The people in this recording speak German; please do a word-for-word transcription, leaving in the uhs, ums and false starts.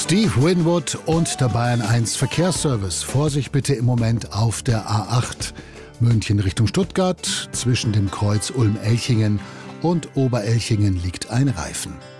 Steve Winwood und der Bayern eins Verkehrsservice. Vorsicht bitte im Moment auf der A acht. München Richtung Stuttgart. Zwischen dem Kreuz Ulm-Elchingen und Oberelchingen liegt ein Reifen.